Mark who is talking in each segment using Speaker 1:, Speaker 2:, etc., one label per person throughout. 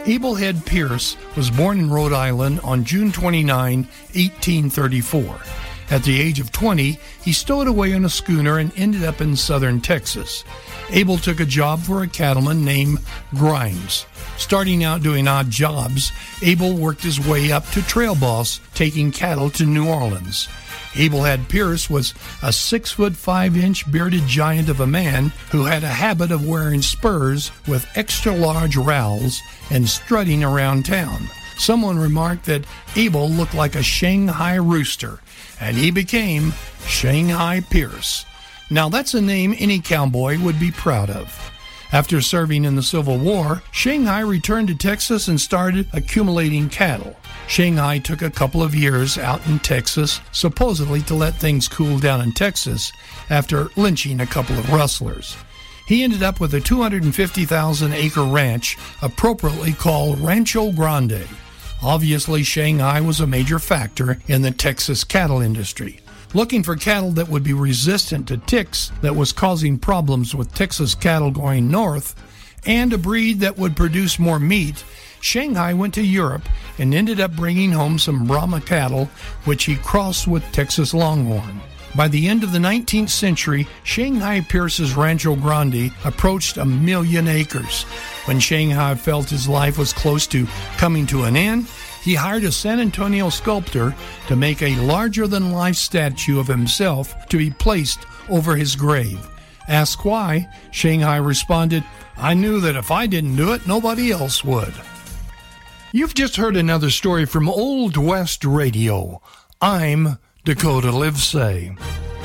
Speaker 1: Abel Head Pierce was born in Rhode Island on June 29, 1834. At the age of 20, he stowed away on a schooner and ended up in southern Texas. Abel took a job for a cattleman named Grimes. Starting out doing odd jobs, Abel worked his way up to trail boss, taking cattle to New Orleans. Abel Head Pierce was a 6'5" bearded giant of a man who had a habit of wearing spurs with extra large rowels and strutting around town. Someone remarked that Abel looked like a Shanghai rooster, and he became Shanghai Pierce. Now that's a name any cowboy would be proud of. After serving in the Civil War, Shanghai returned to Texas and started accumulating cattle. Shanghai took a couple of years out in Texas, supposedly to let things cool down in Texas after lynching a couple of rustlers. He ended up with a 250,000-acre ranch, appropriately called Rancho Grande. Obviously, Shanghai was a major factor in the Texas cattle industry. Looking for cattle that would be resistant to ticks that was causing problems with Texas cattle going north, and a breed that would produce more meat, Shanghai went to Europe and ended up bringing home some Brahma cattle, which he crossed with Texas Longhorn. By the end of the 19th century, Shanghai Pierce's Rancho Grande approached 1 million acres. When Shanghai felt his life was close to coming to an end, he hired a San Antonio sculptor to make a larger-than-life statue of himself to be placed over his grave. Asked why, Shanghai responded, "I knew that if I didn't do it, nobody else would." You've just heard another story from Old West Radio. I'm Dakota Livesay.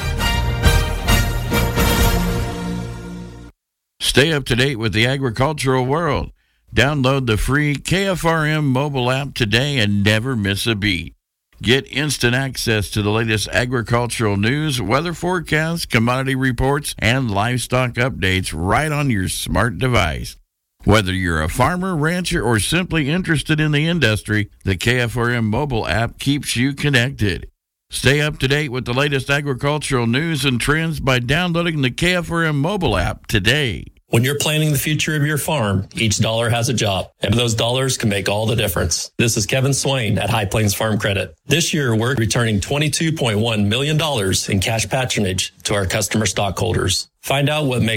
Speaker 2: Stay up to date with the agricultural world. Download the free KFRM mobile app today and never miss a beat. Get instant access to the latest agricultural news, weather forecasts, commodity reports, and livestock updates right on your smart device. Whether you're a farmer, rancher, or simply interested in the industry, the KFRM mobile app keeps you connected. Stay up to date with the latest agricultural news and trends by downloading the KFRM mobile app today.
Speaker 3: When you're planning the future of your farm, each dollar has a job, and those dollars can make all the difference. This is Kevin Swain at High Plains Farm Credit. This year, we're returning $22.1 million in cash patronage to our customer stockholders. Find out what makes